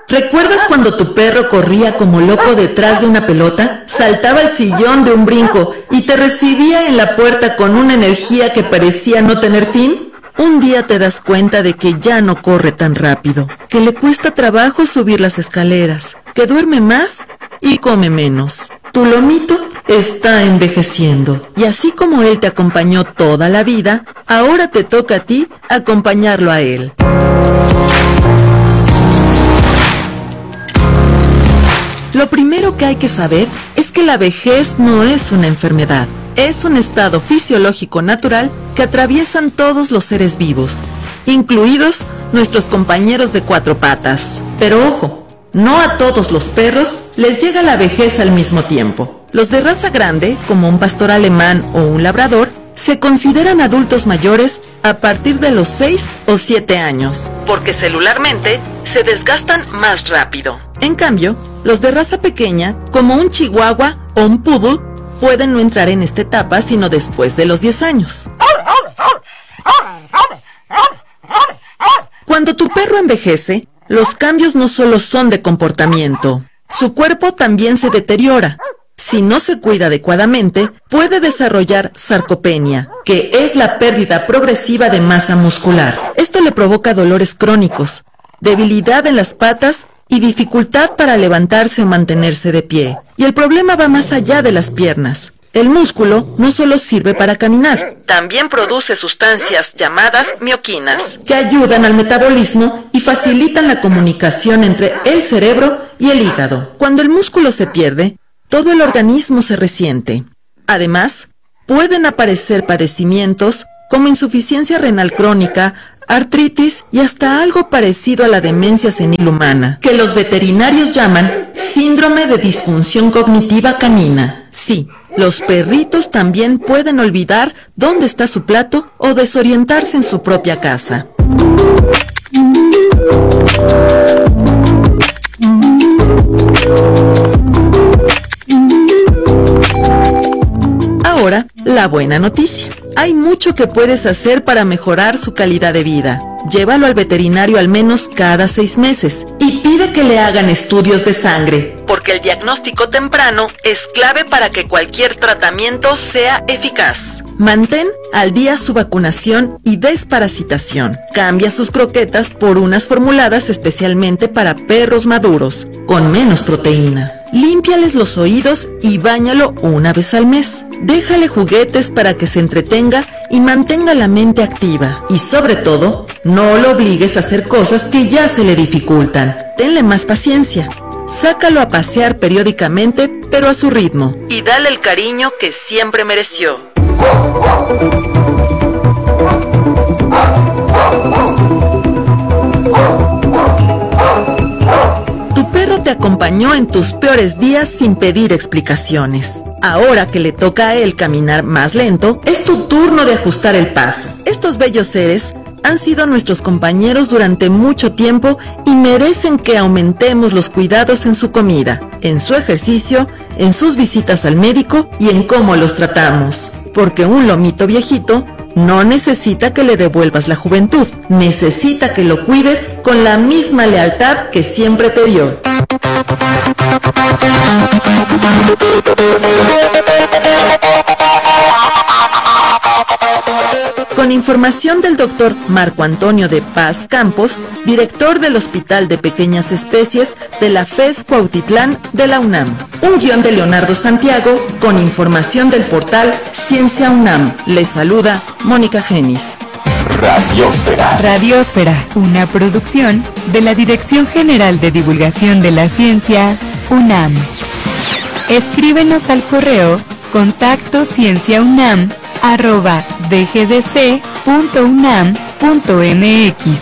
¿Recuerdas cuando tu perro corría como loco detrás de una pelota? Saltaba el sillón de un brinco y te recibía en la puerta con una energía que parecía no tener fin. Un día te das cuenta de que ya no corre tan rápido, que le cuesta trabajo subir las escaleras, que duerme más y come menos. Tu lomito está envejeciendo y así como él te acompañó toda la vida, ahora te toca a ti acompañarlo a él. Lo primero que hay que saber es que la vejez no es una enfermedad, es un estado fisiológico natural que atraviesan todos los seres vivos, incluidos nuestros compañeros de cuatro patas. Pero ojo, no a todos los perros les llega la vejez al mismo tiempo. Los de raza grande, como un pastor alemán o un labrador, se consideran adultos mayores a partir de los 6 o 7 años, porque celularmente se desgastan más rápido. En cambio, los de raza pequeña, como un chihuahua o un poodle, pueden no entrar en esta etapa sino después de los 10 años. Cuando tu perro envejece, los cambios no solo son de comportamiento, su cuerpo también se deteriora. Si no se cuida adecuadamente, puede desarrollar sarcopenia, que es la pérdida progresiva de masa muscular. Esto le provoca dolores crónicos, debilidad en las patas y dificultad para levantarse o mantenerse de pie. Y el problema va más allá de las piernas. El músculo no solo sirve para caminar, también produce sustancias llamadas mioquinas, que ayudan al metabolismo y facilitan la comunicación entre el cerebro y el hígado. Cuando el músculo se pierde, todo el organismo se resiente. Además, pueden aparecer padecimientos como insuficiencia renal crónica, artritis y hasta algo parecido a la demencia senil humana, que los veterinarios llaman síndrome de disfunción cognitiva canina. Sí, los perritos también pueden olvidar dónde está su plato o desorientarse en su propia casa. Ahora, la buena noticia. Hay mucho que puedes hacer para mejorar su calidad de vida. Llévalo al veterinario al menos cada 6 meses y pide que le hagan estudios de sangre, porque el diagnóstico temprano es clave para que cualquier tratamiento sea eficaz. Mantén al día su vacunación y desparasitación. Cambia sus croquetas por unas formuladas especialmente para perros maduros, con menos proteína. Límpiales los oídos y báñalo una vez al mes. Déjale juguetes para que se entretenga y mantenga la mente activa. Y sobre todo, no lo obligues a hacer cosas que ya se le dificultan. Tenle más paciencia. Sácalo a pasear periódicamente, pero a su ritmo. Y dale el cariño que siempre mereció. Tu perro te acompañó en tus peores días sin pedir explicaciones. Ahora que le toca a él caminar más lento, es tu turno de ajustar el paso. Estos bellos seres han sido nuestros compañeros durante mucho tiempo y merecen que aumentemos los cuidados en su comida, en su ejercicio, en sus visitas al médico y en cómo los tratamos. Porque un lomito viejito no necesita que le devuelvas la juventud, necesita que lo cuides con la misma lealtad que siempre te dio. Con información del doctor Marco Antonio de Paz Campos, director del Hospital de Pequeñas Especies de la FES Cuautitlán de la UNAM. Un guión de Leonardo Santiago con información del portal Ciencia UNAM. Les saluda Mónica Genis. Radiósfera. Radiósfera, una producción de la Dirección General de Divulgación de la Ciencia, UNAM. Escríbenos al correo contactoscienciaunam@dgdc.unam.mx.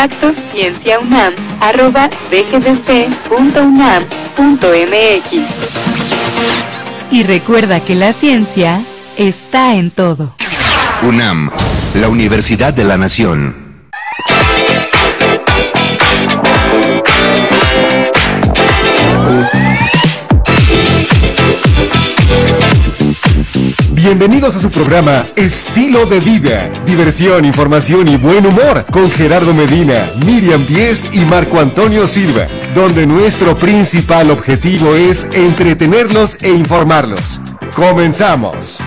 contactoscienciaunam@dgdc.unam.mx. Y recuerda que la ciencia está en todo. UNAM, la Universidad de la Nación. Bienvenidos a su programa Estilo de Vida. Diversión, información y buen humor con Gerardo Medina, Miriam Díez y Marco Antonio Silva, donde nuestro principal objetivo es entretenerlos e informarlos. ¡Comenzamos!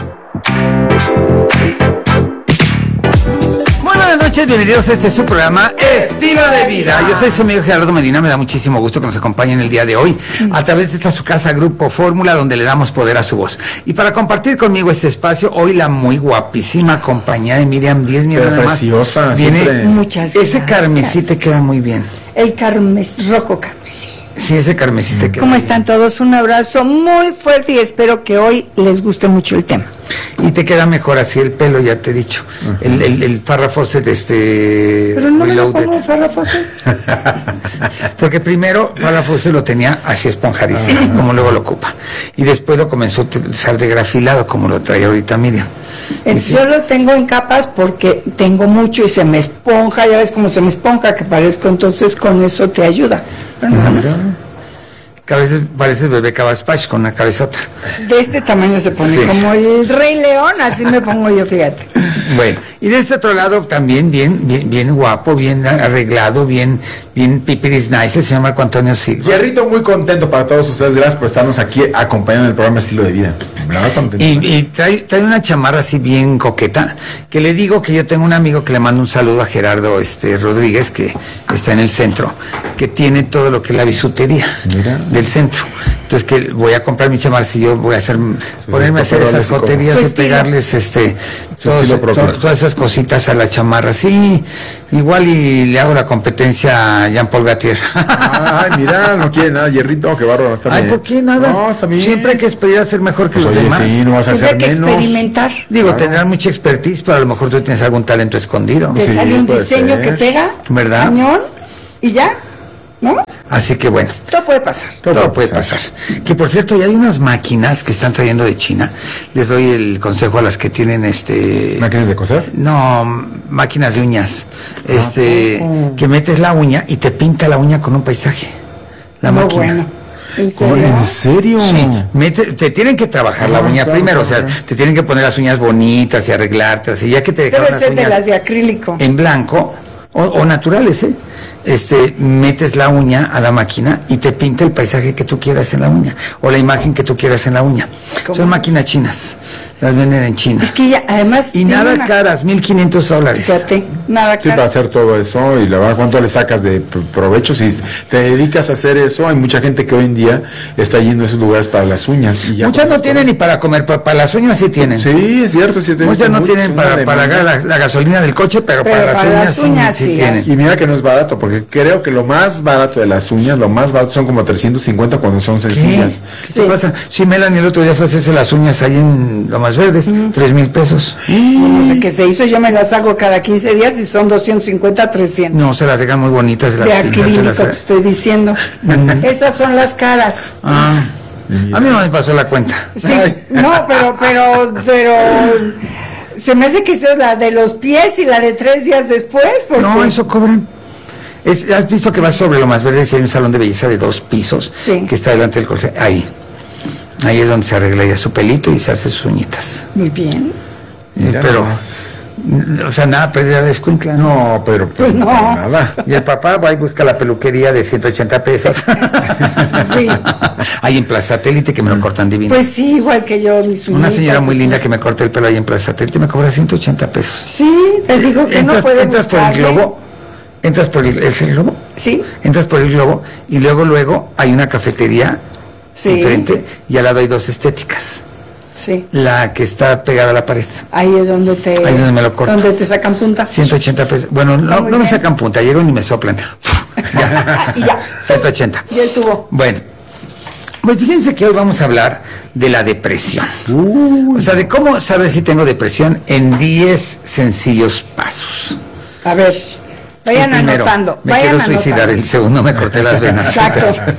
Buenas noches, bienvenidos a su programa Estilo de Vida. Yo soy su amigo Gerardo Medina, me da muchísimo gusto que nos acompañen el día de hoy a través de esta su casa Grupo Fórmula, donde le damos poder a su voz. Y para compartir conmigo este espacio, hoy la muy guapísima compañía de Miriam Díez, mi hermana preciosa, viene. Muchas gracias. Ese carmesí te queda muy bien. El rojo carmesí. Sí, ese carmesí te queda. ¿Cómo están todos? Un abrazo muy fuerte y espero que hoy les guste mucho el tema. Y te queda mejor así el pelo, ya te he dicho. El Farrah Fawcett, Pero no me lo pongo Farrah Fawcett. Porque primero Farrah Fawcett lo tenía así esponjadísimo, como luego lo ocupa. Y después lo comenzó a utilizar de grafilado, como lo trae ahorita Miriam. Yo lo tengo en capas porque tengo mucho y se me esponja, ya ves cómo se me esponja que parezco, entonces con eso te ayuda. Pero nada más. Que a veces pareces bebé Cabaspach con una cabezota. De este tamaño se pone, Sí. como el Rey León, así me pongo yo, fíjate. Bueno, y de este otro lado también bien guapo, bien arreglado, bien pipiris nice, el señor Marco Antonio Silva. Jerrito, muy contento para todos ustedes. Gracias por estarnos aquí acompañando en el programa Estilo de Vida. ¿Verdad? Contento. Y trae una chamarra así bien coqueta, que le digo que yo tengo un amigo que le mando un saludo a Gerardo Rodríguez, que está en el centro, que tiene todo lo que es la bisutería del centro. Entonces que voy a comprar mi chamarra, si yo voy a ponerme a hacer esas joterías de pegarles todas esas cositas a la chamarra. Sí, igual y le hago la competencia a Jean-Paul Gaultier. Ay, mira, no quiere nada, Jerrito, qué bárbaro. Está Ay, bien. ¿por qué nada? No, está bien. Siempre hay que esperar a ser mejor que Pues los oye, demás. sí, no vas a Siempre hacer hay que menos. experimentar. Digo, Claro. tendrán mucha expertise, pero a lo mejor tú tienes algún talento escondido. Te Sí, sale un puede diseño ser. que pega, ¿Verdad? cañón, y ya, ¿no? Así que bueno, Todo puede pasar. todo puede pasar. Que por cierto, ya hay unas máquinas que están trayendo de China. Les doy el consejo a las que tienen ¿Máquinas de coser? No, máquinas de uñas. Que metes la uña y te pinta la uña con un paisaje. La Muy máquina. bueno. ¿En serio? ¿En serio? Sí, te tienen que trabajar la uña claro, primero, claro. o sea, te tienen que poner las uñas bonitas y arreglártelas, y ya que te dejaron Debe las ser de uñas las de acrílico. en blanco o naturales, metes la uña a la máquina y te pinta el paisaje que tú quieras en la uña o la imagen que tú quieras en la uña. ¿Cómo? Son máquinas chinas, las venden en China. Es que ya, además... Y tiene nada una- caras, $1,500. Fíjate, nada Sí, para caro. hacer todo eso y la verdad, ¿cuánto le sacas de provecho? Si te dedicas a hacer eso, hay mucha gente que hoy en día está yendo a esos lugares para las uñas. Y ya Muchas con no esto- tienen ni para comer, para las uñas sí tienen. Sí, es cierto. Sí, Muchas no mucho, tienen es una para pagar demanda. la gasolina del coche, pero para las uñas sí tienen. Y mira que no es barato, porque creo que lo más barato de las uñas, lo más barato son como 350 cuando son sencillas. ¿Qué te pasa? Sí, Melanie el otro día fue a hacerse las uñas ahí en Lomas Verdes, 3,000 pesos. No sé qué se hizo, yo me las hago cada 15 días y son 250, 300. No, se las dejan muy bonitas. De acrílico te estoy diciendo. Esas son las caras. A mí no me pasó la cuenta. Sí, no, pero se me hace que esa es la de los pies y la de 3 días después, porque... No, eso cobran. ¿Has visto que vas sobre Lomas Verdes y hay un salón de belleza de 2 pisos? Sí. Que está delante del colegio. Ahí es donde se arregla ya su pelito y se hace sus uñitas. Muy bien. Mira Pero, nomás. o sea, nada, pérdida de escuincla. No, pero Pues no. nada. Y el papá va y busca la peluquería de 180 pesos. Sí. Ahí en Plaza Satélite que me lo cortan divino. Pues sí, igual que yo, mis Una uñitas señora muy y linda todo. que me corta el pelo ahí en Plaza Satélite me cobra 180 pesos. Sí, te digo que no puede Entras por el buscarle. globo, entras por ¿es el globo? Sí, Entras por el globo y luego hay una cafetería sí, enfrente y al lado hay 2 estéticas. sí. La que está pegada a la pared. Ahí es donde te... Ahí es donde me lo corto. Donde te sacan punta. 180 pesos. Bueno, Está no muy me bien. sacan punta, llego ni me soplan. Ya. Y ya. 180. Y el tubo. Bueno, pues fíjense que hoy vamos a hablar de la depresión. O sea, de cómo saber si tengo depresión en 10 sencillos pasos. A ver, vayan El primero, anotando. me Vayan quiero suicidar. anotando. El segundo, me corté las venas. Exacto.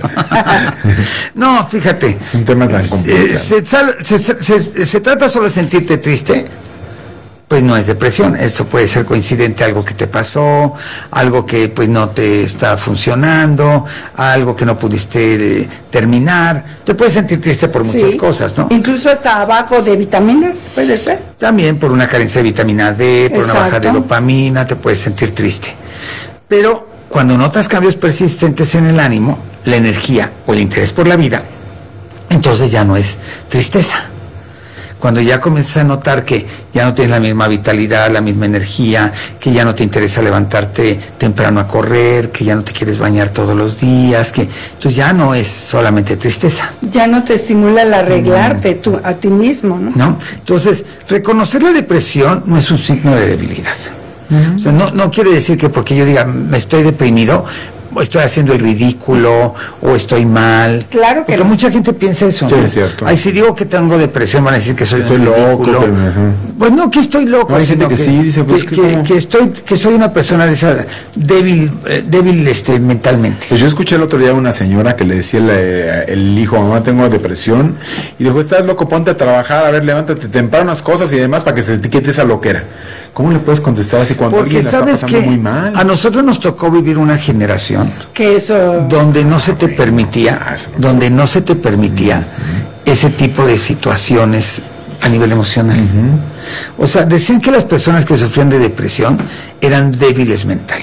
No, fíjate. Es un tema tan complicado. Se trata solo de sentirte triste pues no es depresión. Esto puede ser coincidente a algo que te pasó, algo que pues no te está funcionando, algo que no pudiste terminar. Te puedes sentir triste por muchas cosas, ¿no? Incluso hasta abajo de vitaminas, puede ser. También por una carencia de vitamina D, por una baja de dopamina, te puedes sentir triste. Pero cuando notas cambios persistentes en el ánimo, la energía o el interés por la vida, entonces ya no es tristeza. Cuando ya comienzas a notar que ya no tienes la misma vitalidad, la misma energía, que ya no te interesa levantarte temprano a correr, que ya no te quieres bañar todos los días, que entonces ya no es solamente tristeza. Ya no te estimula el arreglarte tú a ti mismo, ¿no? ¿No? Entonces, reconocer la depresión no es un signo de debilidad. O sea, no quiere decir que porque yo diga, me estoy deprimido, o estoy haciendo el ridículo, o estoy mal. Claro que porque mucha gente piensa eso. Sí, ¿no? es cierto. Ay, si digo que tengo depresión, van a decir que soy loco. Pues no, que estoy loco. No, hay gente que sí dice, pues, que soy una persona de esa débil mentalmente. Pues yo escuché el otro día a una señora que le decía el hijo, mamá, tengo depresión, y dijo, estás loco, ponte a trabajar, a ver, levántate temprano unas cosas y demás para que se te quite esa loquera. ¿Cómo le puedes contestar así cuando porque alguien la está pasando muy mal? A nosotros nos tocó vivir una generación que eso donde no se te permitía, ese tipo de situaciones a nivel emocional. O sea, decían que las personas que sufrían de depresión eran débiles mentales.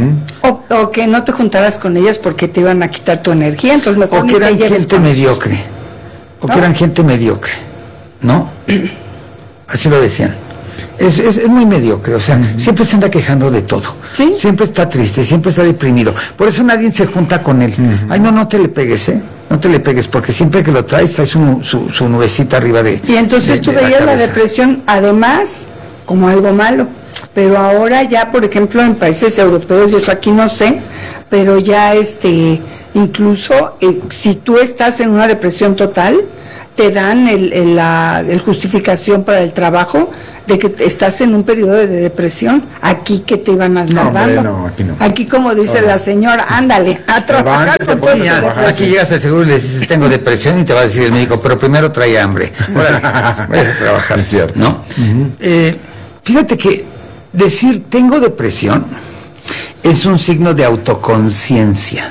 o que no te juntaras con ellas porque te iban a quitar tu energía, entonces mejor O que eran gente mediocre. Que eran gente mediocre, ¿no? Así lo decían. Es muy mediocre, o sea, siempre se anda quejando de todo. ¿Sí? Siempre está triste, siempre está deprimido. Por eso nadie se junta con él. Ay, no te le pegues, no te le pegues, porque siempre que lo traes su nubecita arriba de... Y entonces tú veías la depresión, además, como algo malo. Pero ahora ya, por ejemplo, en países europeos, y eso aquí no sé, pero ya incluso si tú estás en una depresión total, te dan el justificación para el trabajo de que estás en un periodo de depresión. Aquí que te iban a estar dando. No, aquí no. Aquí, como dice la señora, ándale a trabajar con todo. Aquí llegas al seguro y le dices, tengo depresión, y te va a decir el médico, pero primero trae hambre. Órale, vayas a trabajar. Es cierto. ¿No? Fíjate que decir tengo depresión es un signo de autoconciencia.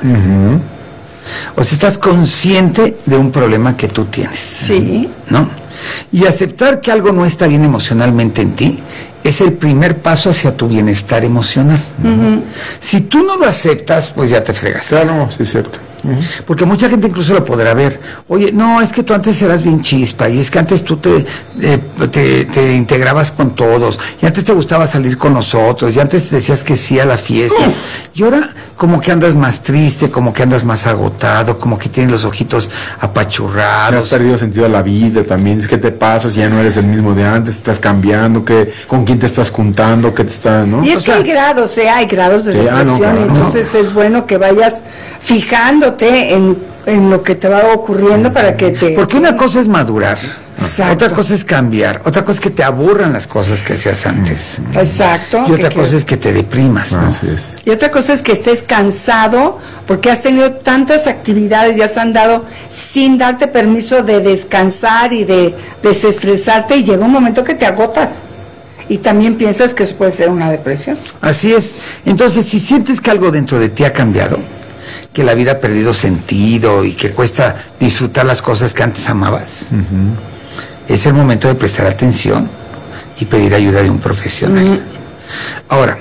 O sea, estás consciente de un problema que tú tienes. Sí. ¿No? Y aceptar que algo no está bien emocionalmente en ti es el primer paso hacia tu bienestar emocional. Si tú no lo aceptas, pues ya te fregas. Claro, sí es cierto. Porque mucha gente incluso lo podrá ver. Oye, no, es que tú antes eras bien chispa, y es que antes tú te integrabas con todos, y antes te gustaba salir con nosotros, y antes decías que sí a la fiesta, y ahora como que andas más triste, como que andas más agotado, como que tienes los ojitos apachurrados. Has perdido sentido a la vida también. Es que te pasas, ya no eres el mismo de antes, estás cambiando, con quién te estás juntando, qué te está, ¿no? Y es que hay grados de depresión, claro, entonces es bueno que vayas fijándote en lo que te va ocurriendo para que te... Porque una cosa es madurar, Exacto. otra cosa es cambiar, otra cosa es que te aburran las cosas que hacías antes. Exacto. Y otra cosa es que te deprimas, ¿no? Así es. Y otra cosa es que estés cansado porque has tenido tantas actividades, ya se han dado sin darte permiso de descansar y de desestresarte, y llega un momento que te agotas. Y también piensas que eso puede ser una depresión. Así es. Entonces, si sientes que algo dentro de ti ha cambiado, que la vida ha perdido sentido y que cuesta disfrutar las cosas que antes amabas, es el momento de prestar atención y pedir ayuda de un profesional. Ahora,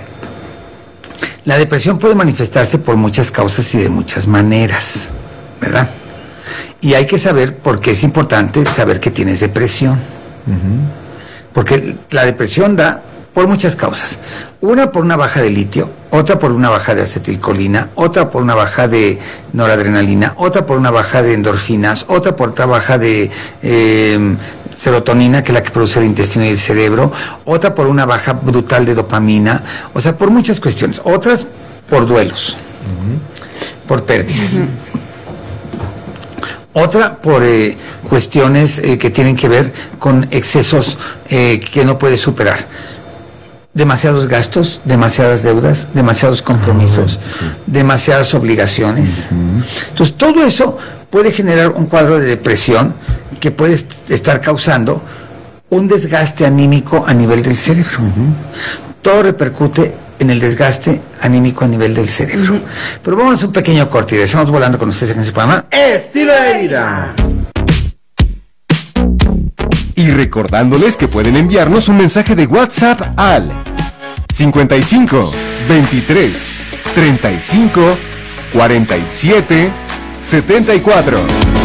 la depresión puede manifestarse por muchas causas y de muchas maneras, ¿verdad? Y hay que saber por qué es importante saber que tienes depresión. Porque la depresión da por muchas causas. Una por una baja de litio, otra por una baja de acetilcolina, otra por una baja de noradrenalina, otra por una baja de endorfinas, otra por otra baja de serotonina, que es la que produce el intestino y el cerebro, otra por una baja brutal de dopamina, o sea, por muchas cuestiones. Otras por duelos, por pérdidas. Otra por cuestiones que tienen que ver con excesos que no puedes superar. Demasiados gastos, demasiadas deudas, demasiados compromisos, demasiadas obligaciones. Entonces, todo eso puede generar un cuadro de depresión que puede estar causando un desgaste anímico a nivel del cerebro. Todo repercute en el desgaste anímico a nivel del cerebro. Pero vamos a un pequeño corte y regresamos volando con ustedes en su programa Estilo de Vida. Y recordándoles que pueden enviarnos un mensaje de WhatsApp al 55 23 35 47 74.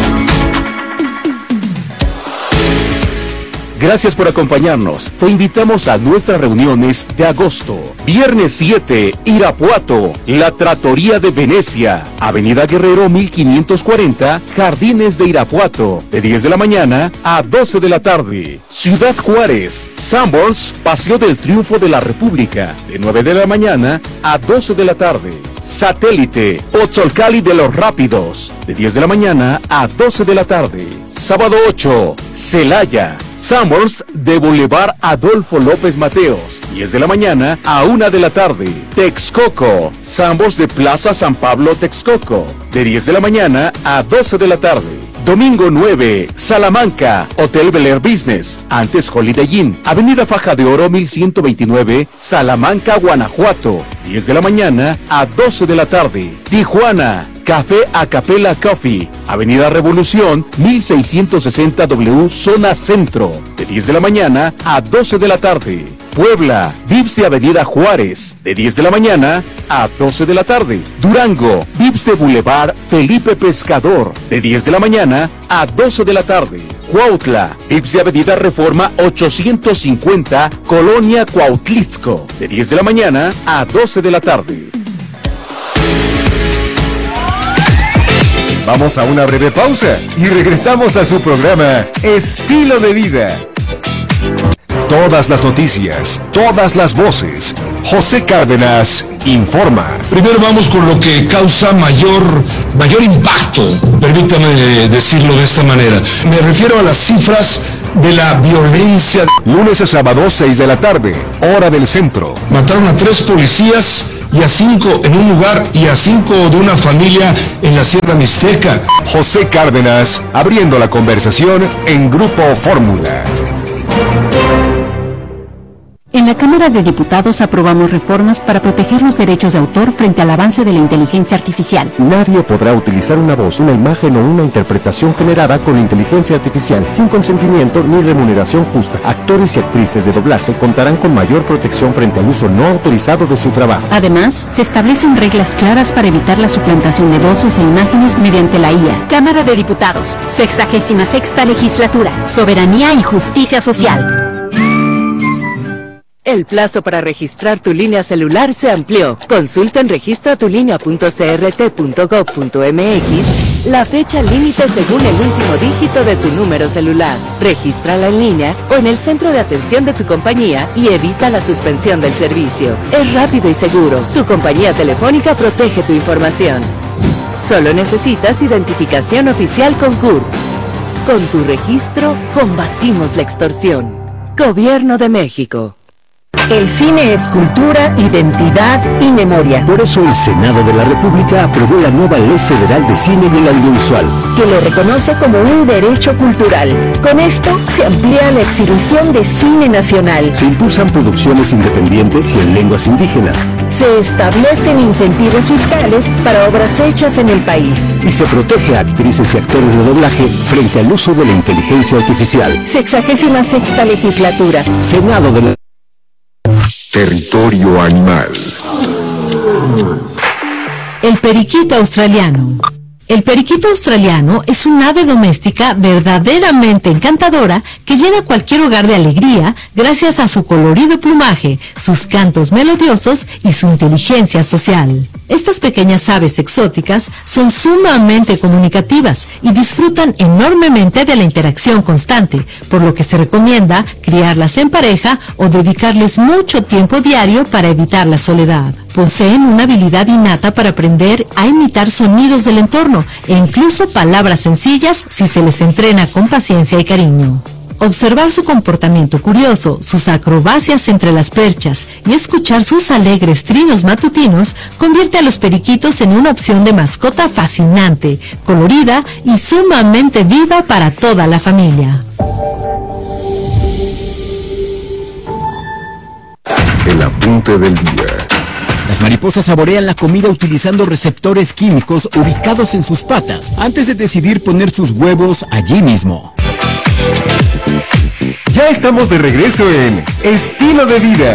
Gracias por acompañarnos. Te invitamos a nuestras reuniones de agosto. Viernes 7, Irapuato, La Trattoria de Venecia, Avenida Guerrero 1540, Jardines de Irapuato, de 10 de la mañana a 12 de la tarde. Ciudad Juárez, Sanborns, Paseo del Triunfo de la República, de 9 de la mañana a 12 de la tarde. Satélite, Otzolcali de los Rápidos, de 10 de la mañana a 12 de la tarde. Sábado 8, Celaya, Sanborns de Boulevard Adolfo López Mateos, 10 de la mañana a 1 de la tarde. Texcoco, Sanborns de Plaza San Pablo Texcoco, de 10 de la mañana a 12 de la tarde. Domingo 9, Salamanca, Hotel Bel Air Business, antes Holiday Inn, Avenida Faja de Oro 1129, Salamanca, Guanajuato, 10 de la mañana a 12 de la tarde. Tijuana, Café Acapella Coffee, Avenida Revolución 1660 W, Zona Centro, de 10 de la mañana a 12 de la tarde. Puebla, Vips de Avenida Juárez, de 10 de la mañana a 12 de la tarde. Durango, Vips de Boulevard Felipe Pescador, de 10 de la mañana a 12 de la tarde. Cuautla, Vips de Avenida Reforma 850, Colonia Cuautlisco, de 10 de la mañana a 12 de la tarde. Vamos a una breve pausa y regresamos a su programa Estilo de Vida. Todas las noticias, todas las voces. José Cárdenas informa. Primero vamos con lo que causa mayor impacto, permítame decirlo de esta manera. Me refiero a las cifras de la violencia. Lunes a sábado, 6 de la tarde, hora del centro. Mataron a 3 policías y a 5 en un lugar y a 5 de una familia en la Sierra Mixteca. José Cárdenas abriendo la conversación en Grupo Fórmula. En la Cámara de Diputados aprobamos reformas para proteger los derechos de autor frente al avance de la inteligencia artificial. Nadie podrá utilizar una voz, una imagen o una interpretación generada con inteligencia artificial sin consentimiento ni remuneración justa. Actores y actrices de doblaje contarán con mayor protección frente al uso no autorizado de su trabajo. Además, se establecen reglas claras para evitar la suplantación de voces e imágenes mediante la IA. Cámara de Diputados, 66ª Legislatura, Soberanía y Justicia Social. El plazo para registrar tu línea celular se amplió. Consulta en registratulinea.crt.gov.mx la fecha límite según el último dígito de tu número celular. Regístrala en línea o en el centro de atención de tu compañía y evita la suspensión del servicio. Es rápido y seguro. Tu compañía telefónica protege tu información. Solo necesitas identificación oficial con CURP. Con tu registro, combatimos la extorsión. Gobierno de México. El cine es cultura, identidad y memoria. Por eso el Senado de la República aprobó la nueva Ley Federal de Cine y el Audiovisual, que lo reconoce como un derecho cultural. Con esto se amplía la exhibición de cine nacional. Se impulsan producciones independientes y en lenguas indígenas. Se establecen incentivos fiscales para obras hechas en el país. Y se protege a actrices y actores de doblaje frente al uso de la inteligencia artificial. 66ª Legislatura. Senado de la... Territorio animal. El periquito australiano. El periquito australiano es un ave doméstica verdaderamente encantadora que llena cualquier hogar de alegría gracias a su colorido plumaje, sus cantos melodiosos y su inteligencia social. Estas pequeñas aves exóticas son sumamente comunicativas y disfrutan enormemente de la interacción constante, por lo que se recomienda criarlas en pareja o dedicarles mucho tiempo diario para evitar la soledad. Poseen una habilidad innata para aprender a imitar sonidos del entorno e incluso palabras sencillas si se les entrena con paciencia y cariño. Observar su comportamiento curioso, sus acrobacias entre las perchas y escuchar sus alegres trinos matutinos convierte a los periquitos en una opción de mascota fascinante, colorida y sumamente viva para toda la familia. el apunte del día. Las mariposas saborean la comida utilizando receptores químicos ubicados en sus patas antes de decidir poner sus huevos allí mismo. Ya estamos de regreso en Estilo de Vida.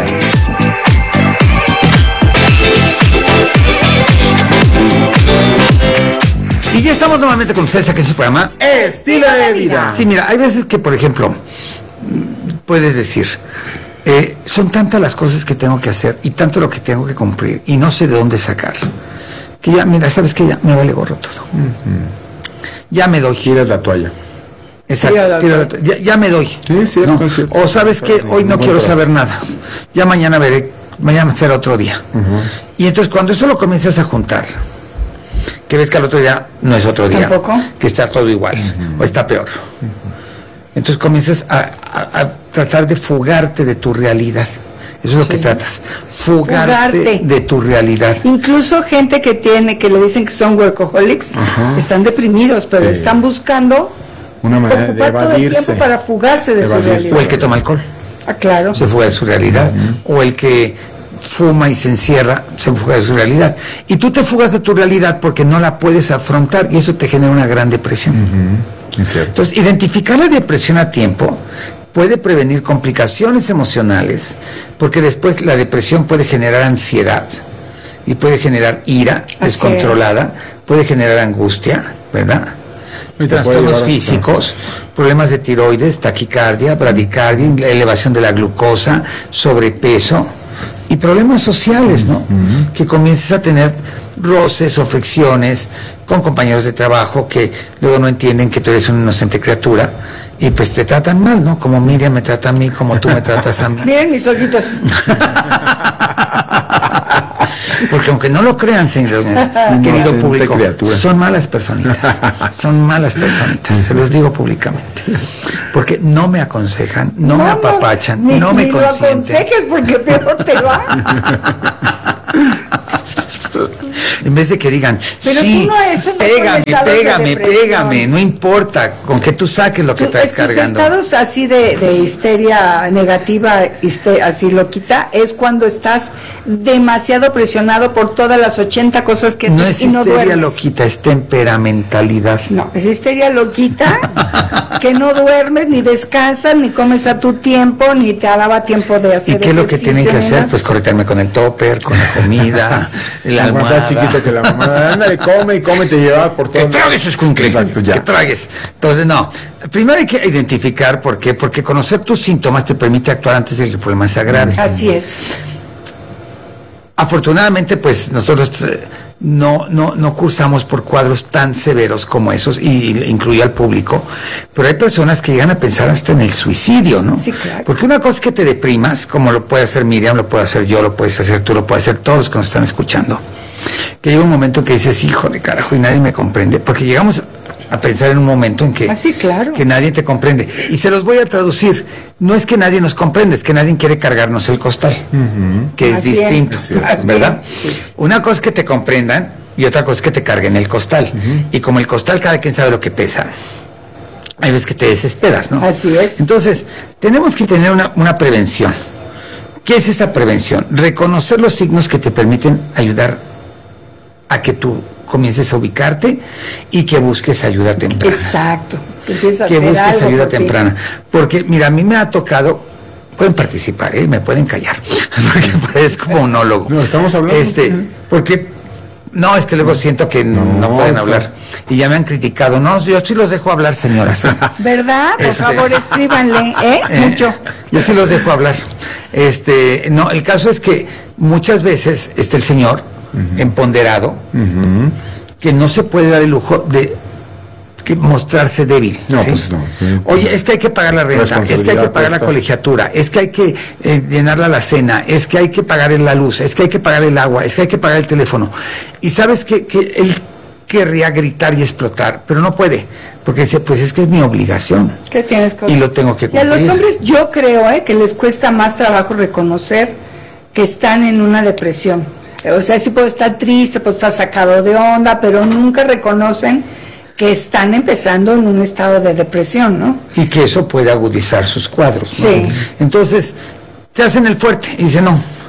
Y ya estamos nuevamente con ustedes aquí en su programa Estilo de Vida. Sí, mira, hay veces que, por ejemplo, puedes decir, son tantas las cosas que tengo que hacer y tanto lo que tengo que cumplir y no sé de dónde sacar, que ya, mira, sabes que ya me vale gorro todo. Ya me doy. Giras la toalla. Exacto, tira la toalla. Ya me doy. Sí, sí, ¿no? sí. O sabes que hoy no quiero saber nada. Ya mañana veré, mañana será otro día. Y entonces cuando eso lo comienzas a juntar, que ves que al otro día no es otro día, ¿tampoco? Que está todo igual o está peor. Entonces comienzas a tratar de fugarte de tu realidad. Eso es lo que tratas. Fugarte de tu realidad. Incluso gente que le dicen que son workaholics, están deprimidos, pero están buscando una manera de ocupar todo el tiempo para fugarse de su realidad. O el que toma alcohol. Ah, claro. Se fuga de su realidad. O el que fuma y se encierra, se fuga de su realidad. Y tú te fugas de tu realidad porque no la puedes afrontar y eso te genera una gran depresión. Entonces, identificar la depresión a tiempo puede prevenir complicaciones emocionales, porque después la depresión puede generar ansiedad y puede generar ira descontrolada, puede generar angustia, ¿verdad? Trastornos físicos, problemas de tiroides, taquicardia, bradicardia, elevación de la glucosa, sobrepeso y problemas sociales, ¿no? Que comiences a tener roces o fricciones con compañeros de trabajo que luego no entienden que tú eres una inocente criatura y pues te tratan mal, ¿no? Como Miriam me trata a mí, como tú me tratas a mí. Miren mis ojitos. Porque aunque no lo crean, señores, querido público, son malas personitas. Son malas personitas, se los digo públicamente. Porque no me aconsejan, no me apapachan, no me consienten. Ni lo aconsejes porque peor te va. En vez de que digan, pero sí, tú no eso no pégame, no importa, con que tú saques lo que traes cargando. Estados así de histeria negativa, así loquita, es cuando estás demasiado presionado por todas las 80 cosas que haces y no duermes. No es histeria loquita, es temperamentalidad. No, es histeria loquita, que no duermes, ni descansas, ni comes a tu tiempo, ni te daba tiempo de hacer. ¿Y qué es lo que tienen que hacer? Pues corretearme con el topper, con la comida, la almohada. Más chiquito que la mamá. Ándale, come y te lleva por todo. Que tragues, escuincle. Exacto, ya. Que tragues. Entonces, no. Primero hay que identificar por qué. Porque conocer tus síntomas te permite actuar antes de que el problema sea grave. Así es. Afortunadamente, pues, nosotros no cursamos por cuadros tan severos como esos, y incluye al público, pero hay personas que llegan a pensar hasta en el suicidio, ¿no? Sí, claro. Porque una cosa es que te deprimas, como lo puede hacer Miriam, lo puedo hacer yo, lo puedes hacer tú, lo puede hacer todos los que nos están escuchando, que llega un momento que dices, hijo de carajo, y nadie me comprende, porque llegamos a pensar en un momento en que, claro, que nadie te comprende. Y se los voy a traducir. No es que nadie nos comprende, es que nadie quiere cargarnos el costal, que es distinto, ¿verdad? Sí. Una cosa es que te comprendan y otra cosa es que te carguen el costal. Y como el costal cada quien sabe lo que pesa, hay veces que te desesperas, ¿no? Así es. Entonces, tenemos que tener una prevención. ¿Qué es esta prevención? Reconocer los signos que te permiten ayudar a que tú comiences a ubicarte y que busques ayuda temprana. Exacto. Que busques ayuda temprana. Porque, mira, a mí me ha tocado, pueden participar, me pueden callar, porque parezco como monólogo. No, estamos hablando. Porque, no, es que luego siento que no pueden hablar. Y ya me han criticado. No, yo sí los dejo hablar, señoras. ¿Verdad? Por favor, escríbanle, mucho. Yo sí los dejo hablar. No, el caso es que muchas veces el señor empoderado, que no se puede dar el lujo de mostrarse débil. No, ¿sí? pues no. Oye, es que hay que pagar la renta, es que hay que pagar la colegiatura, es que hay que llenar la alacena, es que hay que pagar la luz, es que hay que pagar el agua, es que hay que pagar el teléfono. Y sabes que él querría gritar y explotar, pero no puede, porque dice, pues es que es mi obligación. ¿Qué tienes que hacer? Y lo tengo que cumplir. Y a los hombres yo creo que les cuesta más trabajo reconocer que están en una depresión. O sea, sí puedo estar triste, puedo estar sacado de onda, pero nunca reconocen que están empezando en un estado de depresión, ¿no? Y que eso puede agudizar sus cuadros, ¿no? Sí. Entonces, se hacen el fuerte y dicen, no,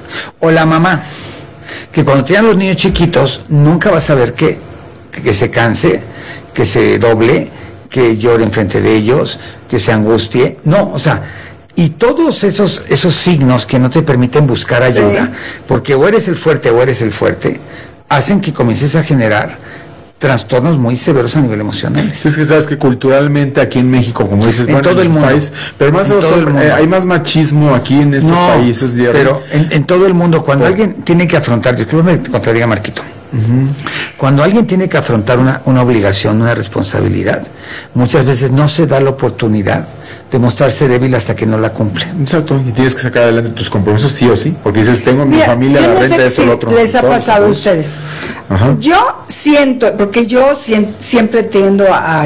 O la mamá, que cuando tienen los niños chiquitos, nunca vas a ver que se canse, que se doble, que llore enfrente de ellos, que se angustie. No, o sea, y todos esos signos que no te permiten buscar ayuda, porque o eres el fuerte o eres el fuerte, hacen que comiences a generar trastornos muy severos a nivel emocional. Es que sabes que culturalmente aquí en México, como dices, en todo el mundo, país, pero más hay más machismo aquí en este país. Pero en todo el mundo, cuando alguien tiene que afrontar, discúlpame que te contradiga, Marquito, cuando alguien tiene que afrontar una obligación, una responsabilidad, muchas veces no se da la oportunidad de mostrarse débil hasta que no la cumple. Exacto, y tienes que sacar adelante tus compromisos sí o sí, porque dices, tengo mi familia, la renta, esto, lo otro. Les ha pasado a ustedes. Ajá. Yo siento, porque yo siempre tiendo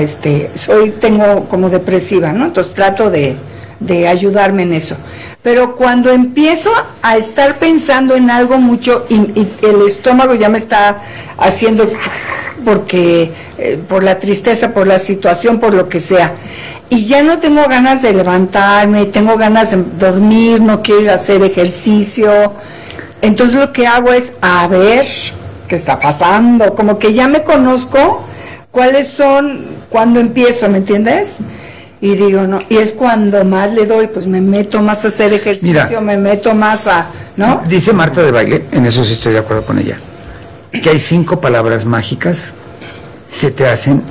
tengo como depresiva, ¿no? Entonces trato de ayudarme en eso. Pero cuando empiezo a estar pensando en algo mucho y el estómago ya me está haciendo porque por la tristeza, por la situación, por lo que sea, y ya no tengo ganas de levantarme, tengo ganas de dormir, no quiero ir a hacer ejercicio, entonces lo que hago es a ver qué está pasando, como que ya me conozco cuáles son cuando empiezo, ¿me entiendes? Y digo, no, y es cuando más le doy, pues me meto más a hacer ejercicio, mira, me meto más a, ¿no? Dice Marta de Baile, en eso sí estoy de acuerdo con ella, que hay 5 palabras mágicas que te hacen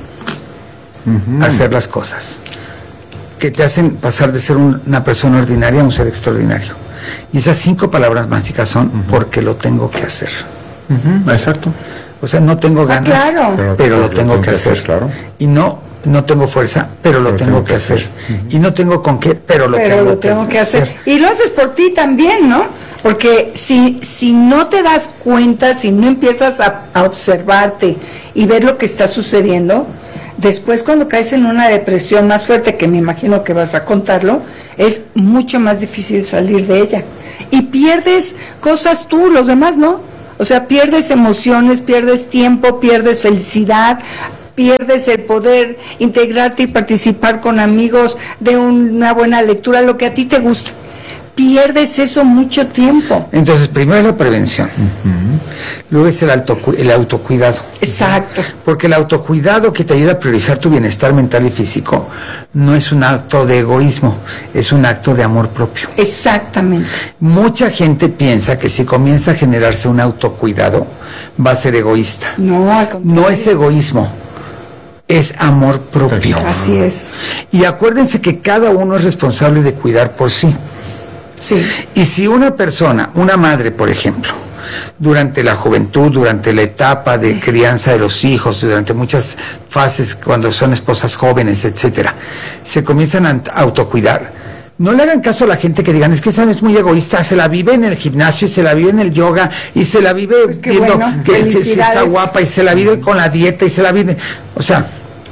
hacer las cosas, que te hacen pasar de ser una persona ordinaria a un ser extraordinario. Y esas 5 palabras mágicas son porque lo tengo que hacer. Exacto. O sea, no tengo ganas, claro, pero lo tengo que hacer. Claro. Y no tengo fuerza, pero lo tengo que hacer. Y no tengo con qué, pero lo tengo que hacer. Y lo haces por ti también, ¿no? Porque si no te das cuenta, si no empiezas a observarte y ver lo que está sucediendo, después cuando caes en una depresión más fuerte, que me imagino que vas a contarlo, es mucho más difícil salir de ella. Y pierdes cosas tú, los demás no. O sea, pierdes emociones, pierdes tiempo, pierdes felicidad, pierdes el poder integrarte y participar con amigos de una buena lectura, lo que a ti te gusta. Pierdes eso mucho tiempo. Entonces, primero es la prevención. Luego es el autocuidado. Exacto. Porque el autocuidado que te ayuda a priorizar tu bienestar mental y físico no es un acto de egoísmo, es un acto de amor propio. Exactamente. Mucha gente piensa que si comienza a generarse un autocuidado, va a ser egoísta. No, al contrario. No es egoísmo. Es amor propio. Así es. Y acuérdense que cada uno es responsable de cuidar por sí. Sí. Y si una persona, una madre, por ejemplo, durante la juventud, durante la etapa de crianza de los hijos, durante muchas fases, cuando son esposas jóvenes, etcétera, se comienzan a autocuidar, no le hagan caso a la gente que digan, es que esa es muy egoísta, se la vive en el gimnasio, y se la vive en el yoga, y se la vive viendo que si está guapa, y se la vive con la dieta, y se la vive, o sea,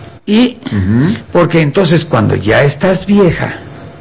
porque entonces cuando ya estás vieja,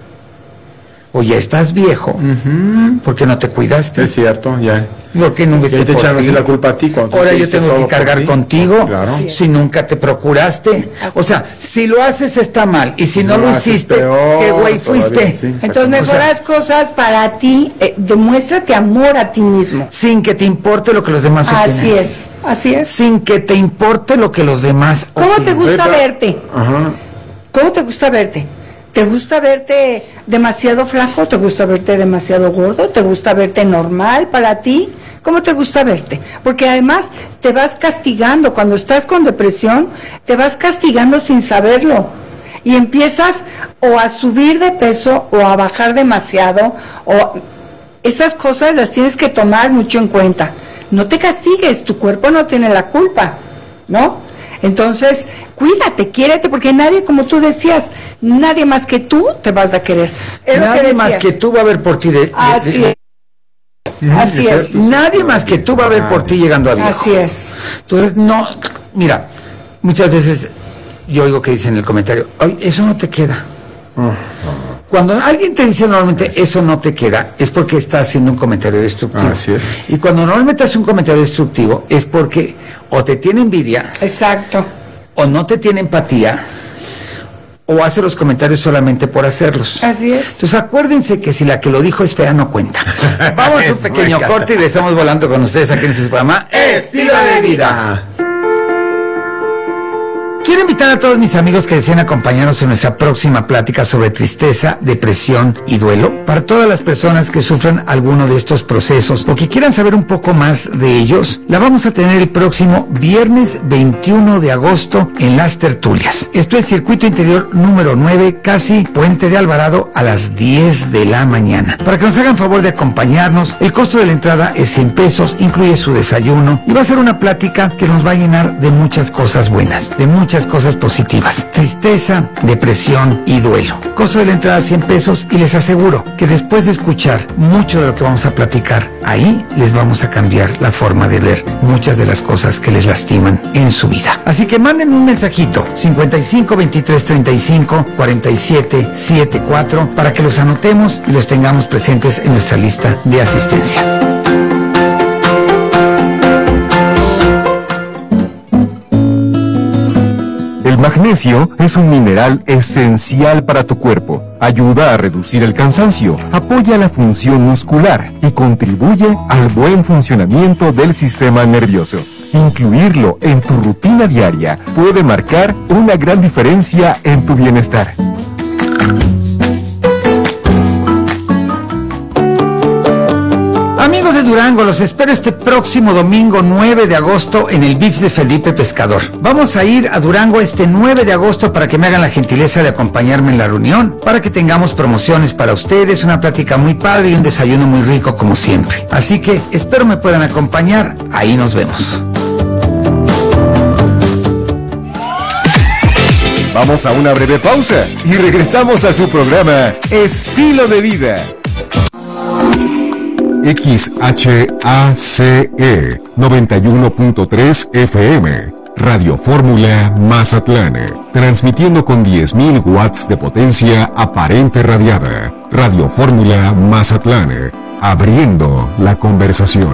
o ya estás viejo, porque no te cuidaste. Es cierto, ya. Porque nunca te echan así la culpa a ti. Ahora yo tengo que cargar contigo, claro, si nunca te procuraste. O sea, si lo haces está mal, y si no lo hiciste, ¿qué güey fuiste? Sí, entonces mejoras cosas para ti, demuéstrate amor a ti mismo. Sin que te importe lo que los demás opinen. Así es, así es. Sin que te importe lo que los demás opinen. ¿Cómo te gusta verte? ¿Cómo te gusta verte? ¿Te gusta verte demasiado flaco? ¿Te gusta verte demasiado gordo? ¿Te gusta verte normal para ti? ¿Cómo te gusta verte? Porque además te vas castigando. Cuando estás con depresión, te vas castigando sin saberlo. Y empiezas o a subir de peso o a bajar demasiado. O esas cosas las tienes que tomar mucho en cuenta. No te castigues, tu cuerpo no tiene la culpa, ¿no? Entonces, cuídate, quiérete, porque nadie, como tú decías, nadie más que tú te vas a querer. Nadie más que tú va a ver por ti. Así es. Así es. Nadie más que tú va a ver por ti llegando a viejo. Así es. Entonces, no, mira, muchas veces yo oigo que dicen en el comentario, ay, eso no te queda. Cuando alguien te dice normalmente eso no te queda, es porque está haciendo un comentario destructivo. Así es. Y cuando normalmente hace un comentario destructivo es porque o te tiene envidia. Exacto. O no te tiene empatía. o hace los comentarios solamente por hacerlos. Así es. Entonces acuérdense que si la que lo dijo es fea, no cuenta. Vamos a un pequeño corte y le estamos volando con ustedes aquí en este programa Estilo de Vida. Quiero invitar a todos mis amigos que deseen acompañarnos en nuestra próxima plática sobre tristeza, depresión y duelo. Para todas las personas que sufren alguno de estos procesos o que quieran saber un poco más de ellos, la vamos a tener el próximo viernes 21 de agosto en Las Tertulias. Esto es Circuito Interior número 9, casi Puente de Alvarado, a las 10 de la mañana. Para que nos hagan favor de acompañarnos, el costo de la entrada es 100 pesos, incluye su desayuno y va a ser una plática que nos va a llenar de muchas cosas buenas, de muchas cosas positivas: tristeza, depresión y duelo. Costo de la entrada 100 pesos y les aseguro que después de escuchar mucho de lo que vamos a platicar, ahí les vamos a cambiar la forma de ver muchas de las cosas que les lastiman en su vida. Así que manden un mensajito 55 23 35 47 74 para que los anotemos y los tengamos presentes en nuestra lista de asistencia. El magnesio es un mineral esencial para tu cuerpo. Ayuda a reducir el cansancio, apoya la función muscular y contribuye al buen funcionamiento del sistema nervioso. Incluirlo en tu rutina diaria puede marcar una gran diferencia en tu bienestar. Amigos de Durango, los espero este próximo domingo 9 de agosto en el VIPS de Felipe Pescador. Vamos a ir a Durango este 9 de agosto para que me hagan la gentileza de acompañarme en la reunión, para que tengamos promociones para ustedes, una plática muy padre y un desayuno muy rico como siempre. Así que espero me puedan acompañar, ahí nos vemos. Vamos a una breve pausa y regresamos a su programa Estilo de Vida. XHACE 91.3 FM, Radio Fórmula Mazatlán, transmitiendo con 10.000 watts de potencia aparente radiada. Radio Fórmula Mazatlán, abriendo la conversación.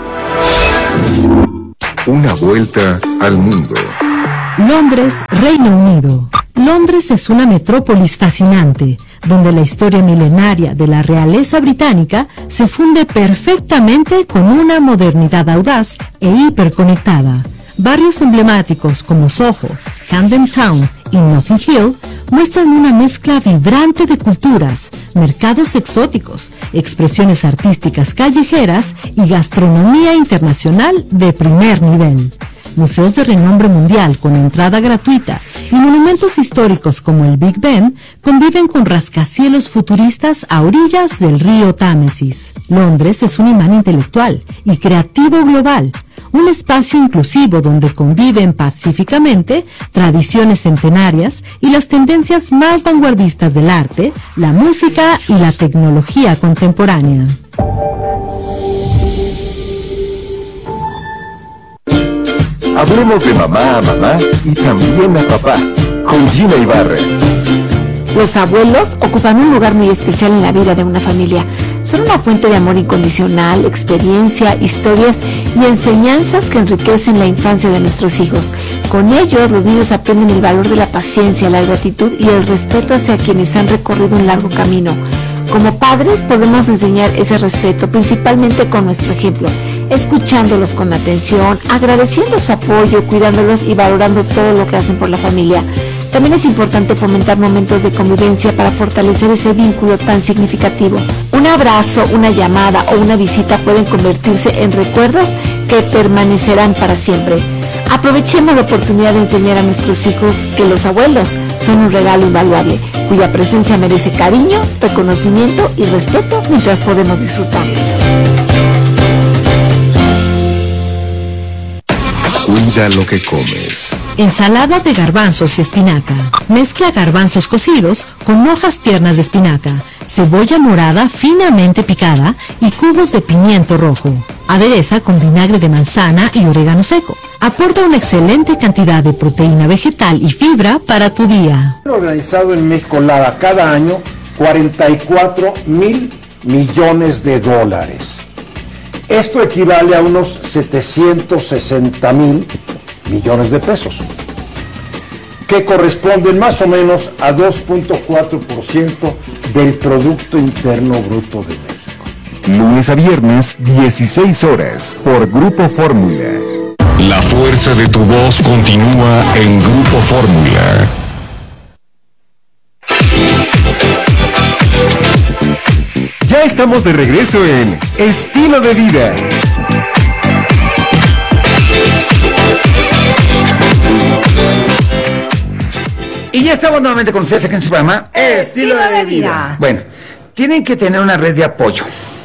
Una vuelta al mundo. Londres, Reino Unido. Londres es una metrópolis fascinante, donde la historia milenaria de la realeza británica se funde perfectamente con una modernidad audaz e hiperconectada. Barrios emblemáticos como Soho, Camden Town y Notting Hill muestran una mezcla vibrante de culturas, mercados exóticos, expresiones artísticas callejeras y gastronomía internacional de primer nivel. Museos de renombre mundial con entrada gratuita y monumentos históricos como el Big Ben conviven con rascacielos futuristas a orillas del río Támesis. Londres es un imán intelectual y creativo global, un espacio inclusivo donde conviven pacíficamente tradiciones centenarias y las tendencias más vanguardistas del arte, la música y la tecnología contemporánea. Hablemos de mamá a mamá y también a papá, con Gina Ibarra. Los abuelos ocupan un lugar muy especial en la vida de una familia. Son una fuente de amor incondicional, experiencia, historias y enseñanzas que enriquecen la infancia de nuestros hijos. Con ellos, los niños aprenden el valor de la paciencia, la gratitud y el respeto hacia quienes han recorrido un largo camino. Como padres podemos enseñar ese respeto, principalmente con nuestro ejemplo, escuchándolos con atención, agradeciendo su apoyo, cuidándolos y valorando todo lo que hacen por la familia. También es importante fomentar momentos de convivencia para fortalecer ese vínculo tan significativo. Un abrazo, una llamada o una visita pueden convertirse en recuerdos que permanecerán para siempre. Aprovechemos la oportunidad de enseñar a nuestros hijos que los abuelos son un regalo invaluable, cuya presencia merece cariño, reconocimiento y respeto mientras podemos disfrutarlo. Cuida lo que comes. Ensalada de garbanzos y espinaca. Mezcla garbanzos cocidos con hojas tiernas de espinaca, cebolla morada finamente picada y cubos de pimiento rojo. Adereza con vinagre de manzana y orégano seco. Aporta una excelente cantidad de proteína vegetal y fibra para tu día. Organizado en Mezcolada cada año 44,000 millones de dólares. Esto equivale a unos 760,000 millones de pesos. que corresponden más o menos a 2.4% del Producto Interno Bruto de México. Lunes a viernes, 16 horas, por Grupo Fórmula. La fuerza de tu voz continúa en Grupo Fórmula. Ya estamos de regreso en Estilo de Vida. Y ya estamos nuevamente con ustedes aquí en su programa Estilo de Vida. Bueno, tienen que tener una red de apoyo.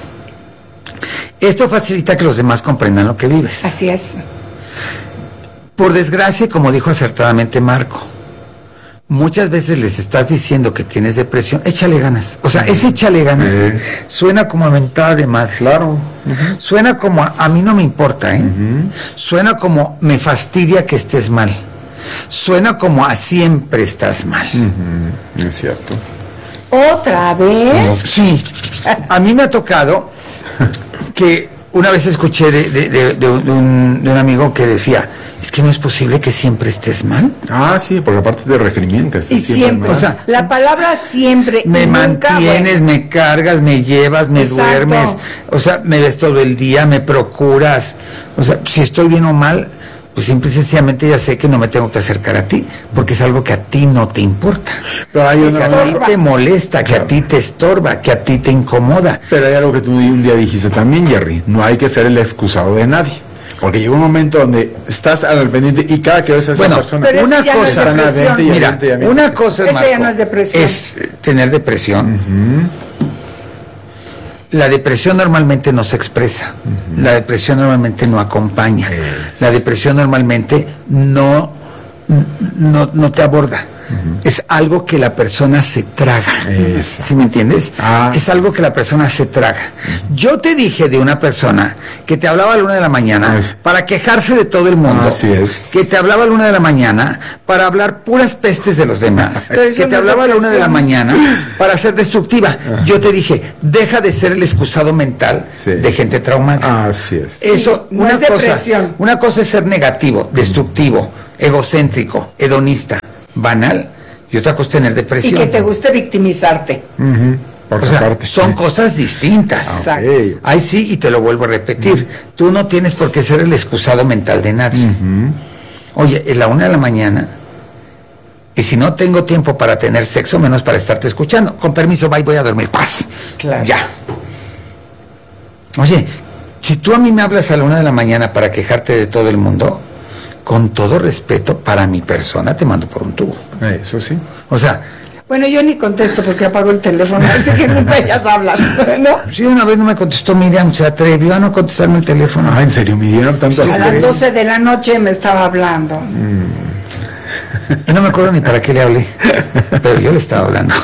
Esto facilita que los demás comprendan lo que vives. Así es. Por desgracia, como dijo acertadamente Marco, muchas veces les estás diciendo que tienes depresión, échale ganas. O sea, ese échale ganas suena como a mentada de madre. Claro. Suena como a mí no me importa, ¿eh? Suena como me fastidia que estés mal. Suena como a siempre estás mal. Es cierto. ¿Otra vez? Sí. A mí me ha tocado que una vez escuché de un amigo que decía, es que no es posible que siempre estés mal. Ah, sí, porque aparte te recrimientas. Y siempre, o sea, la palabra siempre. Me nunca, mantienes, bueno. me cargas, me llevas, me Exacto. duermes, o sea, me ves todo el día, me procuras. O sea, si estoy bien o mal, pues simple y sencillamente ya sé que no me tengo que acercar a ti, porque es algo que a ti no te importa. Pero hay Que a ti te molesta, que a ti te estorba, que a ti te incomoda. Pero hay algo que tú un día dijiste también, Jerry, no hay que ser el excusado de nadie. Porque llega un momento donde estás al pendiente y cada que ves a esa persona... pero una ya cosa, no es depresión. mira, una cosa Esa Marco, ya no es depresión. es tener depresión. La depresión normalmente no se expresa. La depresión normalmente no acompaña. La depresión normalmente no te aborda. Es algo que la persona se traga. ¿Sí me entiendes? Es algo que la persona se traga. Yo te dije de una persona que te hablaba a la 1 de la mañana para quejarse de todo el mundo. Así es. Que te hablaba a la 1 de la mañana para hablar puras pestes de los demás. Que te hablaba a la 1 de la mañana para ser destructiva. Yo te dije, deja de ser el excusado mental de gente traumada. Así es. Eso, no es depresión. Una cosa es ser negativo, destructivo, egocéntrico, hedonista, banal, y otra cosa es tener Y depresión. que te guste victimizarte. O sea, son cosas distintas. Exacto. Ahí sí, y te lo vuelvo a repetir, tú no tienes por qué ser el excusado mental de nadie. Oye, es la 1 de la mañana, y si no tengo tiempo para tener sexo, menos para estarte escuchando. Con permiso, bye, voy a dormir. Paz. Claro. Ya. Oye, si tú a mí me hablas a la 1 de la mañana para quejarte de todo el mundo, con todo respeto para mi persona, te mando por un tubo. Eso sí. O sea... Bueno, yo ni contesto porque apago el teléfono, así que nunca ellas hablan, ¿no? Sí, una vez no me contestó Miriam, se atrevió a no contestarme el teléfono. Ah, ¿en serio? ¿Midieron tanto así? A las 12 de la noche me estaba hablando. Y no me acuerdo ni para qué le hablé, pero yo le estaba hablando.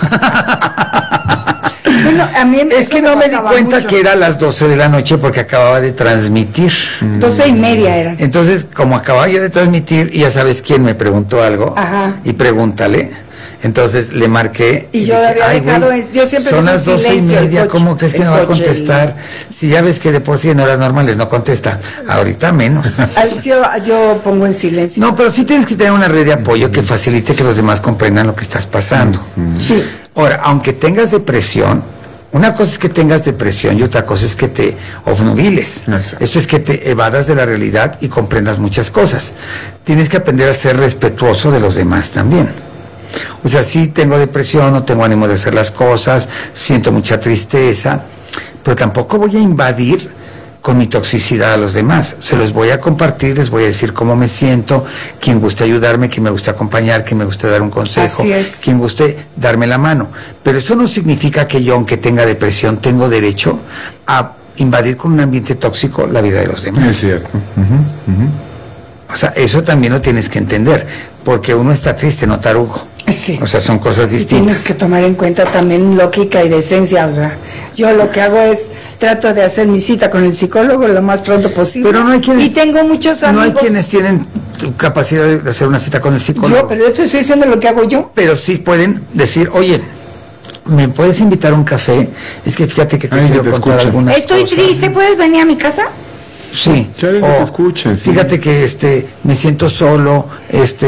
Bueno, a mí es que no me di cuenta que era a las 12 de la noche porque acababa de transmitir. 12:30 eran. Entonces, como acababa yo de transmitir, y ya sabes quién me preguntó algo, y pregúntale. Entonces le marqué. Y yo dije, había dejado, yo siempre son dejo las en silencio 12:30, el ¿cómo crees que me va a contestar? Si ya ves que de por sí en horas normales no contesta, ahorita menos. Yo pongo en silencio. No, pero sí tienes que tener una red de apoyo que facilite que los demás comprendan lo que estás pasando. Sí. Ahora, aunque tengas depresión, una cosa es que tengas depresión y otra cosa es que te obnubiles. Esto es que te evadas de la realidad y comprendas muchas cosas. Tienes que aprender a ser respetuoso de los demás también. O sea, sí tengo depresión, no tengo ánimo de hacer las cosas, siento mucha tristeza, pero tampoco voy a invadir con mi toxicidad a los demás. Se los voy a compartir, les voy a decir cómo me siento, quien guste ayudarme, quien me guste acompañar, quien me guste dar un consejo, quien guste darme la mano. Pero eso no significa que yo, aunque tenga depresión, tengo derecho a invadir con un ambiente tóxico la vida de los demás. Es cierto. O sea, eso también lo tienes que entender, porque uno está triste, no tarugo. Sí. O sea, son cosas Y distintas. tienes que tomar en cuenta también lógica y decencia. O sea, yo lo que hago es trato de hacer mi cita con el psicólogo lo más pronto posible. Pero no hay quienes, y tengo muchos amigos. No hay quienes tienen capacidad de hacer una cita con el psicólogo. Pero yo te estoy diciendo lo que hago yo. Pero sí pueden decir, oye, ¿me puedes invitar a un café? Es que fíjate que te quiero contar algunas Estoy cosas. triste, ¿puedes venir a mi casa? Sí. Te escuches, sí. Fíjate que me siento solo,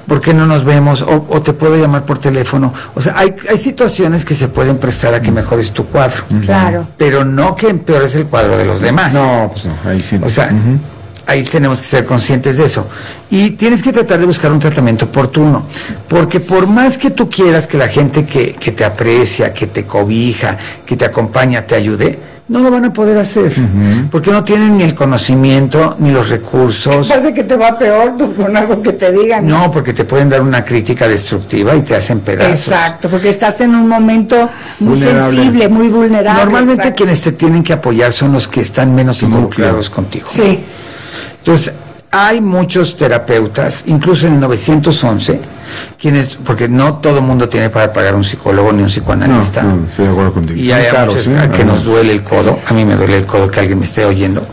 ¿por qué no nos vemos? O te puedo llamar por teléfono. O sea, hay situaciones que se pueden prestar a que mejores tu cuadro. Claro. Pero no que empeores el cuadro de los demás. No, pues no, ahí sí. O sea, ahí tenemos que ser conscientes de eso. Y tienes que tratar de buscar un tratamiento oportuno. Porque por más que tú quieras que la gente que te aprecia, que te cobija, que te acompaña, te ayude, no lo van a poder hacer, porque no tienen ni el conocimiento, ni los recursos. Parece que te va peor tú con algo que te digan. No, porque te pueden dar una crítica destructiva y te hacen pedazos. Exacto, porque estás en un momento muy sensible, muy vulnerable. Normalmente quienes te tienen que apoyar son los que están menos involucrados contigo. Sí. Entonces, hay muchos terapeutas, incluso en el 911, porque no todo el mundo tiene para pagar un psicólogo ni un psicoanalista. No, estoy de acuerdo contigo. Y hay muchos que nos duele el codo. A mí me duele el codo que alguien me esté oyendo.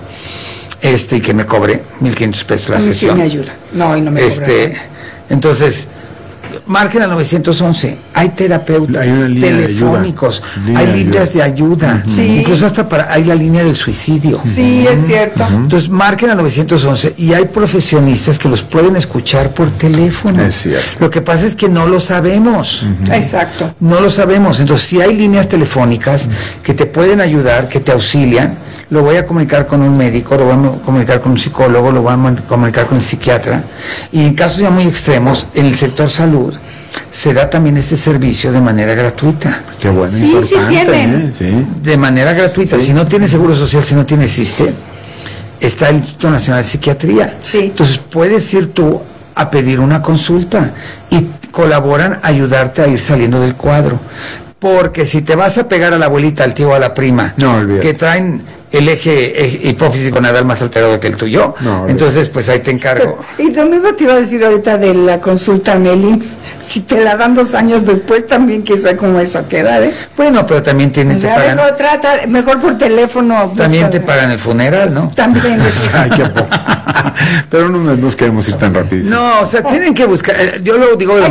Y que me cobre 1,500 pesos la sesión. Sí me ayuda. No, y no me cobra. Entonces, marquen al 911. Hay terapeutas telefónicos, hay líneas de ayuda. Incluso hasta hay la línea del suicidio. Sí, es cierto. Entonces, marquen al 911 y hay profesionistas que los pueden escuchar por teléfono. Es cierto. Lo que pasa es que no lo sabemos. Exacto. No lo sabemos. Entonces, si hay líneas telefónicas que te pueden ayudar, que te auxilian, lo voy a comunicar con un médico, lo voy a comunicar con un psicólogo, lo voy a comunicar con el psiquiatra. Y en casos ya muy extremos, en el sector salud, se da también este servicio de manera gratuita. Qué bueno, sí, sí tienen. Sí. De manera gratuita. Sí. Si no tiene seguro social, si no tiene SISSSTE, está el Instituto Nacional de Psiquiatría. Sí. Entonces puedes ir tú a pedir una consulta y colaboran a ayudarte a ir saliendo del cuadro. Porque si te vas a pegar a la abuelita, al tío o a la prima, que traen el eje hipófisis gonadal más alterado que el tuyo, entonces pues ahí te encargo. Y lo mismo te iba a decir ahorita de la consulta en el IMSS, si te la dan 2 años después también quizá como esa queda, ¿eh? Bueno, pero también te pagan. Mejor por teléfono. También te pagan el funeral, ¿no? También. Ay, qué poco. Pero no nos queremos ir tan rápido. No, o sea, tienen que buscar, yo lo digo de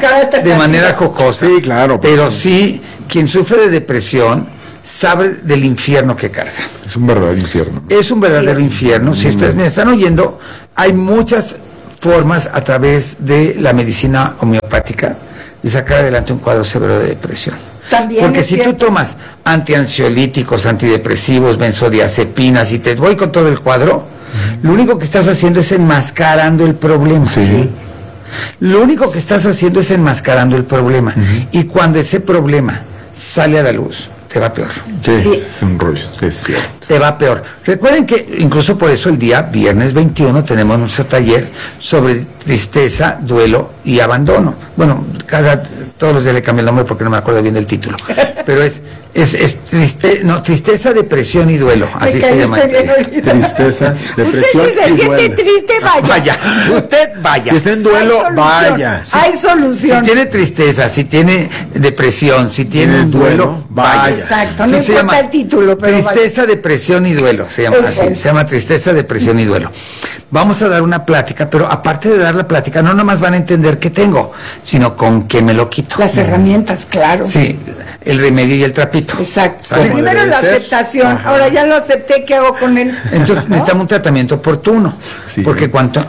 manera jocosa. Sí, claro. Pero sí, quien sufre de depresión sabe del infierno que carga. Es un verdadero infierno. Es un verdadero infierno. Si me están oyendo, hay muchas formas a través de la medicina homeopática de sacar adelante un cuadro severo de depresión. También porque si tú tomas antiansiolíticos, antidepresivos, benzodiazepinas y te voy con todo el cuadro, lo único que estás haciendo es enmascarando el problema. Sí. Lo único que estás haciendo es enmascarando el problema. Y cuando ese problema sale a la luz, te va peor. Sí. Es un rollo, es cierto. Te va peor. Recuerden que incluso por eso el día viernes 21 tenemos nuestro taller sobre tristeza, duelo y abandono. Bueno, todos los días le cambio el nombre porque no me acuerdo bien del título. Pero es tristeza, depresión y duelo. Así se llama. Tristeza, depresión y duelo. Usted si se siente triste, vaya. Usted vaya. Si está en duelo, vaya. Hay solución. Si tiene tristeza, si tiene depresión, si tiene un duelo, vaya. Exacto, no importa el título, pero tristeza, depresión y duelo, se llama así. Se llama tristeza, depresión y duelo. Vamos a dar una plática, pero aparte de dar la plática, no nomás van a entender qué tengo, sino con qué me lo quito. Las herramientas, claro. Sí, el remedio y el trapito. Exacto. Primero la aceptación. Ajá. Ahora ya lo acepté, ¿qué hago con él? Entonces necesitamos un tratamiento oportuno. Sí. Porque cuanto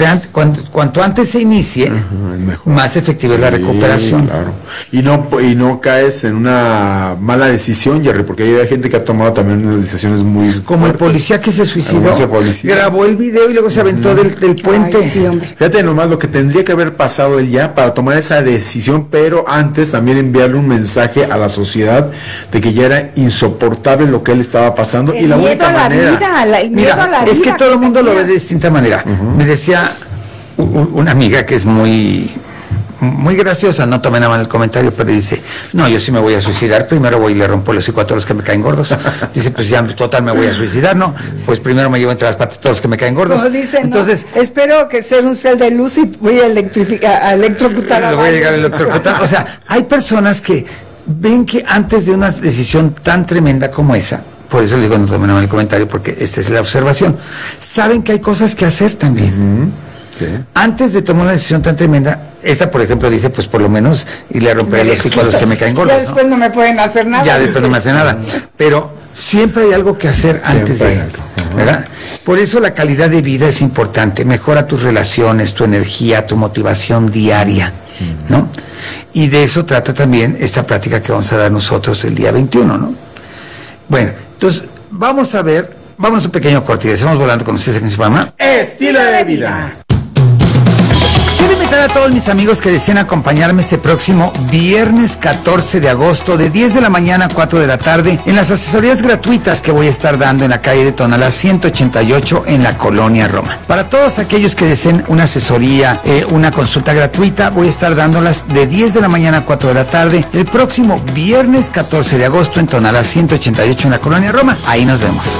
antes se inicie, más efectiva es la recuperación. Claro. Y no caes en una mala decisión, Jerry, porque hay gente que ha tomado también unas decisiones muy como fuertes. El policía que se suicidó, grabó el video y luego se aventó del puente. Ay, sí, hombre. Fíjate nomás lo que tendría que haber pasado él ya para tomar esa decisión, pero antes también enviarle un mensaje a la sociedad de que ya era insoportable lo que él estaba pasando. El y la miedo única manera, es que todo el mundo lo ve de distinta manera. Me decía una amiga que es muy graciosa, no tomen a mal el comentario, pero dice, no, yo sí me voy a suicidar, primero voy y le rompo el hocico a todos los que me caen gordos. Dice, pues ya total me voy a suicidar, ¿no? Pues primero me llevo entre las patas todos los que me caen gordos. No, dice, entonces, no, espero que sea un cel de luz y voy a electrocutar a voy a llegar a electrocutar. O sea, hay personas que ven que antes de una decisión tan tremenda como esa, por eso les digo, no tomen a mal el comentario, porque esta es la observación, saben que hay cosas que hacer también. Sí. Antes de tomar una decisión tan tremenda, esta por ejemplo dice, pues por lo menos y le romperé el hocico a los que me caen gordos. Ya después no me pueden hacer nada. Ya después no me hace nada. Pero Siempre hay algo que hacer antes de, ¿verdad? Por eso la calidad de vida es importante. Mejora tus relaciones, tu energía, tu motivación diaria, ¿no? Y de eso trata también esta plática que vamos a dar nosotros el día 21, ¿no? Bueno, entonces vamos a un pequeño corte y estamos volando con ustedes en su programa Estilo de Vida. Quiero invitar a todos mis amigos que deseen acompañarme este próximo viernes 14 de agosto de 10 de la mañana a 4 de la tarde en las asesorías gratuitas que voy a estar dando en la calle de Tonalá 188 en la Colonia Roma. Para todos aquellos que deseen una asesoría, una consulta gratuita, voy a estar dándolas de 10 de la mañana a 4 de la tarde el próximo viernes 14 de agosto en Tonalá 188 en la Colonia Roma. Ahí nos vemos.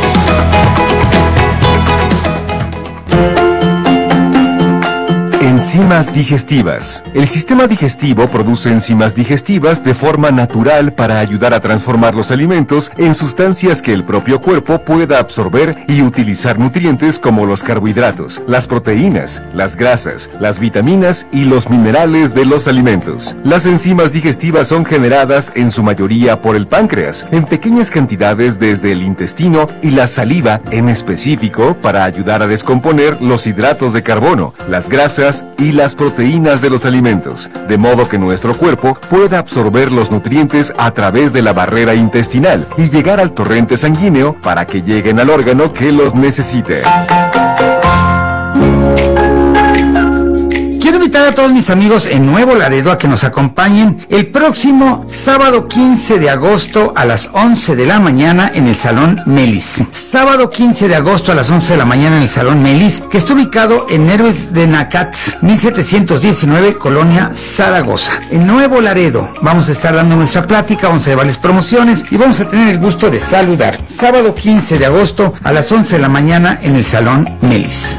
Enzimas digestivas. El sistema digestivo produce enzimas digestivas de forma natural para ayudar a transformar los alimentos en sustancias que el propio cuerpo pueda absorber y utilizar nutrientes como los carbohidratos, las proteínas, las grasas, las vitaminas y los minerales de los alimentos. Las enzimas digestivas son generadas en su mayoría por el páncreas, en pequeñas cantidades desde el intestino y la saliva en específico para ayudar a descomponer los hidratos de carbono, las grasas y las proteínas de los alimentos, de modo que nuestro cuerpo pueda absorber los nutrientes a través de la barrera intestinal y llegar al torrente sanguíneo para que lleguen al órgano que los necesite. Quiero invitar a todos mis amigos en Nuevo Laredo a que nos acompañen el próximo sábado 15 de agosto a las 11 de la mañana en el Salón Melis. Sábado 15 de agosto a las 11 de la mañana en el Salón Melis, que está ubicado en Héroes de Nacatz, 1719, Colonia Zaragoza. En Nuevo Laredo vamos a estar dando nuestra plática, vamos a llevarles promociones y vamos a tener el gusto de saludar. Sábado 15 de agosto a las 11 de la mañana en el Salón Melis.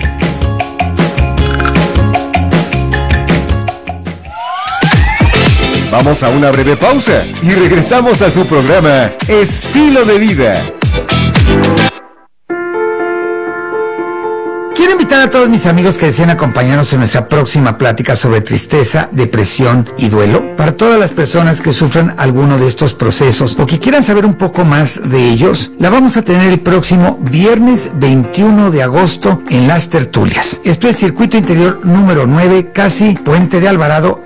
Vamos a una breve pausa y regresamos a su programa Estilo de Vida. Quiero invitar a todos mis amigos que deseen acompañarnos en nuestra próxima plática sobre tristeza, depresión y duelo. Para todas las personas que sufran alguno de estos procesos o que quieran saber un poco más de ellos, la vamos a tener el próximo viernes 21 de agosto en Las Tertulias. Esto es Circuito Interior número 9, casi Puente de Alvarado,